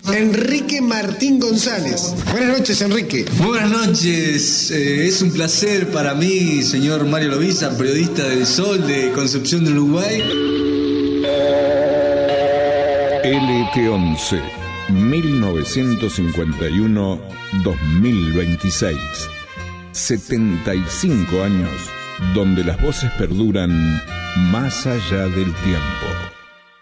Enrique Martín González. Buenas noches, Enrique. Buenas noches, es un placer para mí, señor Mario Loviza, periodista del Sol de Concepción del Uruguay. LT11, 1951-2026. 75 años donde las voces perduran más allá del tiempo.